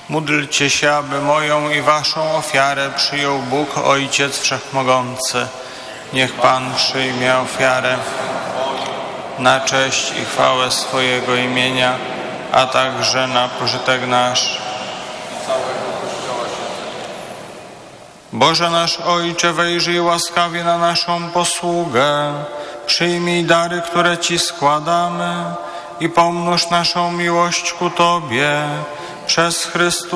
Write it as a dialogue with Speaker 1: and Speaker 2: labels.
Speaker 1: Módlcie się, aby moją i waszą ofiarę przyjął Bóg, Ojciec Wszechmogący. Niech Pan przyjmie ofiarę na cześć i chwałę swojego imienia, a także na pożytek nasz. Boże nasz Ojcze, wejrzyj łaskawie na naszą posługę. Przyjmij dary, które Ci składamy i pomnóż naszą miłość ku Tobie przez Chrystusa